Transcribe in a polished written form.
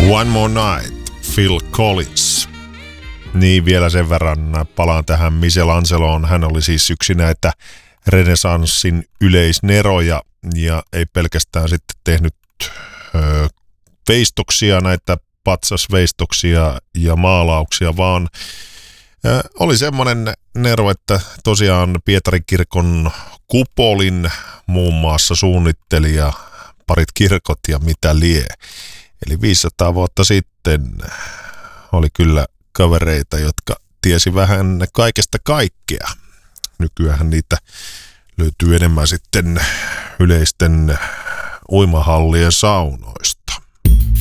One More Night, Phil Collins. Niin vielä sen verran palaan tähän Michelangeloon. Hän oli siis yksi näitä renesanssin yleisneroja ja ei pelkästään sitten tehnyt veistoksia, näitä patsasveistoksia ja maalauksia, vaan oli semmoinen nero, että tosiaan Pietarin kirkon kupolin muun muassa suunnitteli ja parit kirkot ja mitä lie. Eli 500 vuotta sitten oli kyllä kavereita, jotka tiesi vähän kaikesta kaikkea. Nykyään niitä löytyy enemmän sitten yleisten uimahallien saunoista.